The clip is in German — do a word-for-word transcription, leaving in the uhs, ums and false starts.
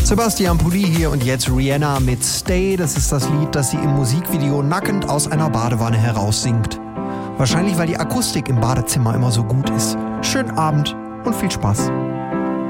Sebastian Pulli hier und jetzt Rihanna mit Stay. Das ist das Lied, das sie im Musikvideo nackend aus einer Badewanne heraussingt. Wahrscheinlich, weil die Akustik im Badezimmer immer so gut ist. Schönen Abend und viel Spaß.